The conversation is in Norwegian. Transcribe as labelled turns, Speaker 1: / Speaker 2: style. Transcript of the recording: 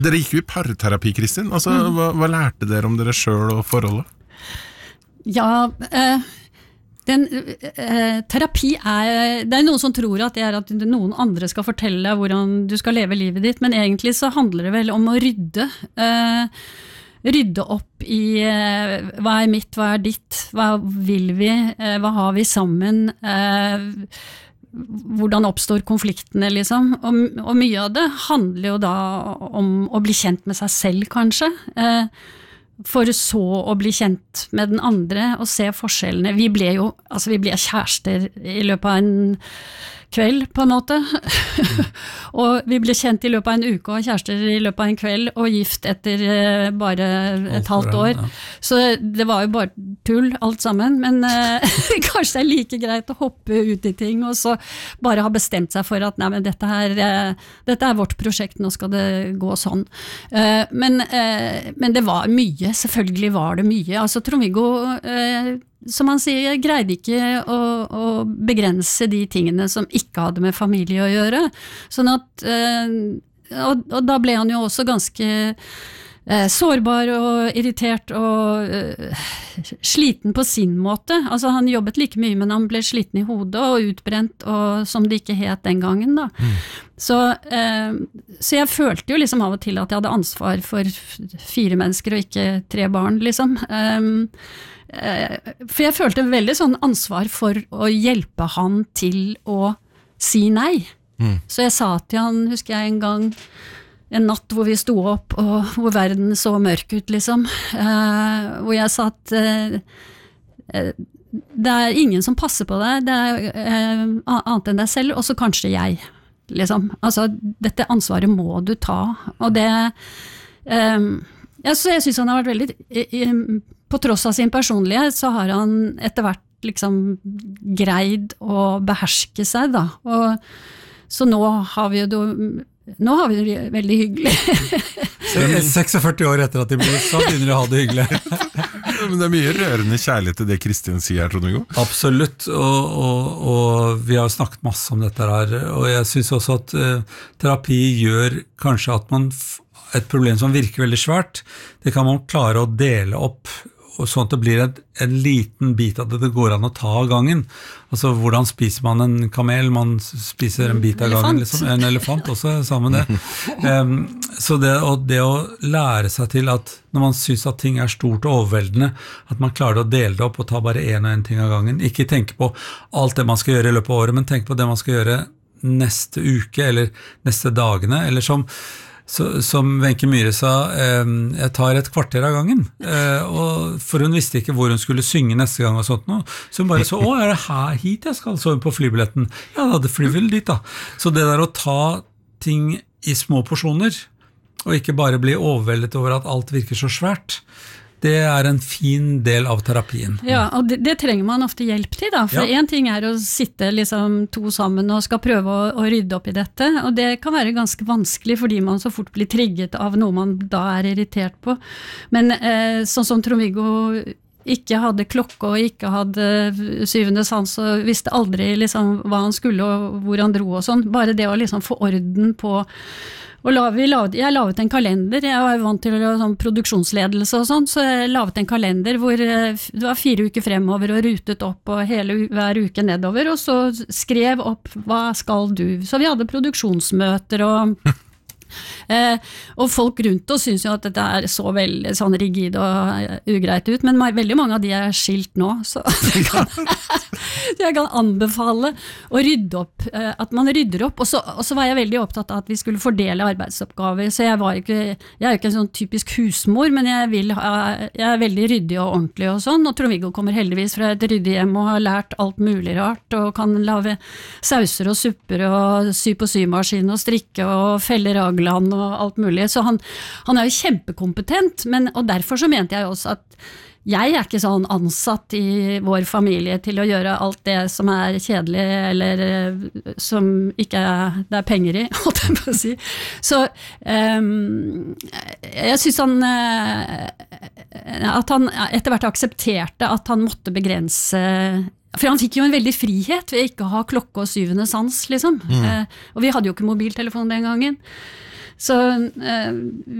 Speaker 1: Dere gikk jo i parterapi, Kristin. Altså, hva lærte dere om dere selv og forholdet?
Speaker 2: Ja, terapi det noen som tror at det at noen andre skal fortelle deg hvordan du skal leve livet ditt, men egentlig så handler det vel om å rydde opp i hva mitt, hva ditt, hva vil vi, hva har vi sammen, hvordan oppstår konfliktene liksom, og mye av det handler jo da om å bli kjent med seg selv kanskje, for så å bli kjent med den andre og se forskjellene. Vi ble kjærester i løpet av en kveld på en måte, og vi ble kjent i løpet av en uke og kjærester i løpet av en kveld og gift etter bare et halvt år. Ja. Så det var jo bare tull alt sammen, men kanskje det like greit å hoppe ut i ting og så bare ha bestemt seg for at nei, men dette vårt prosjekt, nå skal det gå sånn. Men det var mye, selvfølgelig var det mye. Altså Trond-Viggo som han sier, greide ikke å begrense de tingene som ikke hadde med familie å gjøre. Sånn at, og da ble han jo også ganske sårbar og irritert og sliten på sin måte. Altså han jobbet like mye, men han ble sliten i hodet og utbrent, og som det ikke het den gangen da. Så jeg følte jo liksom av og til at jeg hadde ansvar for 4 mennesker og ikke 3 barn, liksom. For jeg følte veldig sånn ansvar for å hjelpe han til å si nei. Så jeg sa til han, husker jeg en gang, en natt hvor vi sto opp og hvor verden så mørk ut liksom, hvor jeg sa at det ingen som passer på deg, det annet enn deg selv, og så kanskje jeg liksom. Altså dette ansvaret må du ta, og det så jeg synes han har vært veldig på tross av sin personlighet, så har han etter hvert liksom greid å beherske seg da, og så nå har vi det veldig hyggelig.
Speaker 3: 46 år etter at de ble så begynner de å ha det hyggelig.
Speaker 1: Men det mye rørende kjærlighet til det Kristin sier her, Trond-Viggo.
Speaker 3: Absolutt, og vi har snakket masse om dette her, og jeg synes også at terapi gjør kanskje at et problem som virker veldig svært, det kan man klare å dele opp, og sånn at det blir en liten bit av det går an å ta av gangen. Altså, hvordan spiser man en kamel? Man spiser en bit av gangen, liksom. En elefant også, sammen det. Så det å lære seg til at når man synes at ting stort og overveldende, at man klarer å dele det opp og ta bare en og en ting av gangen. Ikke tenke på alt det man skal gjøre i løpet av året, men tenke på det man skal gjøre neste uke, eller neste dagene, eller som Wenche Myhre sa, jeg tar et kvarter av gangen, for hun visste ikke hvor hun skulle synge neste gang og sånt nå, så hun bare så, det her hit jeg skal, så hun på flybilletten, ja da, det flyr vel dit da, så det der å ta ting i små porsjoner, og ikke bare bli overveldet over at alt virker så svært, det en fin del av terapien.
Speaker 2: Ja, og det trenger man ofte hjelp til da, for en ting å sitte liksom 2 sammen og skal prøve å rydde opp i dette, og det kan være ganske vanskelig fordi man så fort blir trigget av noe man da irritert på. Men sånn som Trond-Viggo ikke hadde klokke og ikke hadde 7. sans og visste aldri liksom hva han skulle og hvor han dro og sånn, bare det å liksom få orden på. Og jeg lavet en kalender, jeg var vant til sånn produksjonsledelse og sånn, så jeg lavet en kalender hvor det var 4 uker fremover og rutet opp og hver uke nedover, og så skrev opp hva skal du. Så vi hadde produksjonsmøter og folk rundt oss synes jo at dette så veldig sånn rigid og ugreit ut, men veldig mange av de skilt nå, så jeg kan anbefale å rydde opp, at man rydder opp, og så var jeg veldig opptatt av at vi skulle fordele arbeidsoppgaver, så jeg jo ikke en sånn typisk husmor, men jeg veldig ryddig og ordentlig og sånn, og Trond-Viggo kommer heldigvis fra et ryddig hjem og har lært alt mulig rart, og kan lage sauser og supper og sy på symaskin og strikke og felle raglan og alt mulig, så han jo kjempekompetent, og derfor så mente jeg også at jeg ikke sånn ansatt i vår familie til å gjøre alt det som kjedelig, eller som ikke det penger i, holdt jeg på å si. Så jeg synes at han etter hvert aksepterte at han måtte begrense, for han fikk jo en veldig frihet ved ikke å ha klokke og 7. sans, liksom. Og vi hadde jo ikke mobiltelefon den gangen. Så